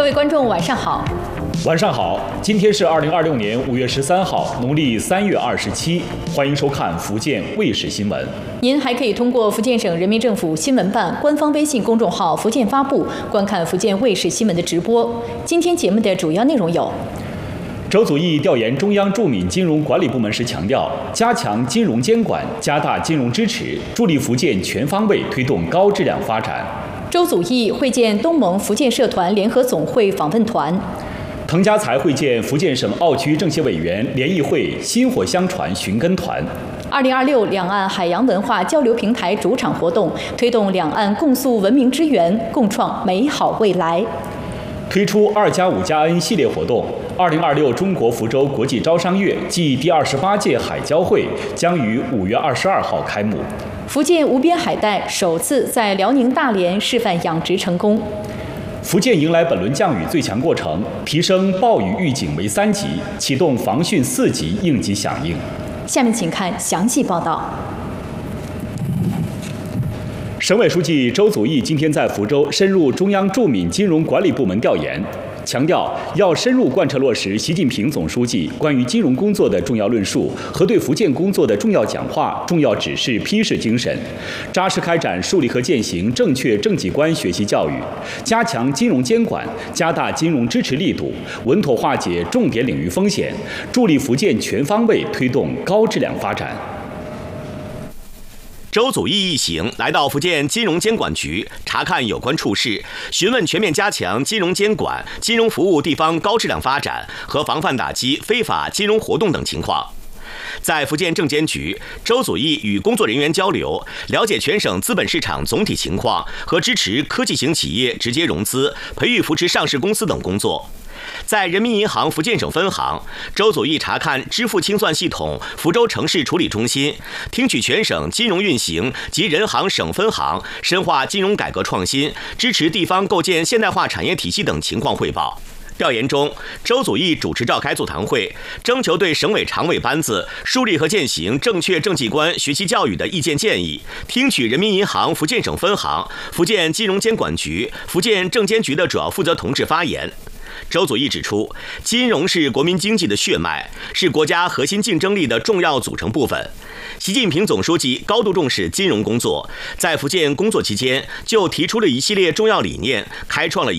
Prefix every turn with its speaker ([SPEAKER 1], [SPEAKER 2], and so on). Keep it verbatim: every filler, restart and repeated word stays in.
[SPEAKER 1] 位观众，晚上好。
[SPEAKER 2] 晚上好，今天是二零二六年五月十三号，农历三月二十七。欢迎收看福建卫视新闻。
[SPEAKER 1] 您还可以通过福建省人民政府新闻办官方微信公众号“福建发布”观看福建卫视新闻的直播。今天节目的主要内容有：
[SPEAKER 2] 周祖义调研中央驻闽金融管理部门时强调，加强金融监管，加大金融支持，助力福建全方位推动高质量发展。
[SPEAKER 1] 周祖义会见东盟福建社团联合总会访问团。
[SPEAKER 2] 滕家才会见福建省澳区政协委员联谊会薪火相传寻根团。
[SPEAKER 1] 二零二六两岸海洋文化交流平台主场活动，推动两岸共塑文明之源，共创美好未来。
[SPEAKER 2] 推出二加五加 N 系列活动。二零二六中国福州国际招商月暨第二十八届海交会将于五月二十二号开幕。
[SPEAKER 1] 福建无边海带首次在辽宁大连示范养殖成功。
[SPEAKER 2] 福建迎来本轮降雨最强过程，提升暴雨预警为三级，启动防汛四级应急响应。
[SPEAKER 1] 下面请看详细报道。
[SPEAKER 2] 省委书记周祖义今天在福州深入中央驻闽金融管理部门调研，强调要深入贯彻落实习近平总书记关于金融工作的重要论述和对福建工作的重要讲话、重要指示批示精神，扎实开展树立和践行正确政绩观学习教育，加强金融监管，加大金融支持力度，稳妥化解重点领域风险，助力福建全方位推动高质量发展。
[SPEAKER 3] 周祖义一行来到福建金融监管局查看有关处事，询问全面加强金融监管、金融服务地方高质量发展和防范打击非法金融活动等情况。在福建证监局，周祖义与工作人员交流，了解全省资本市场总体情况和支持科技型企业直接融资、培育扶持上市公司等工作。在人民银行福建省分行，周祖义查看支付清算系统福州城市处理中心，听取全省金融运行及人行省分行深化金融改革创新、支持地方构建现代化产业体系等情况汇报。调研中，周祖义主持召开座谈会，征求对省委常委班子树立和践行正确政绩观学习教育的意见建议，听取人民银行福建省分行、福建金融监管局、福建证监局的主要负责同志发言。周祖义指出，金融是国民经济的血脉，是国家核心竞争力的重要组成部分。习近平总书记高度重视金融工作，在福建工作期间就提出了一系列重要理念，开创了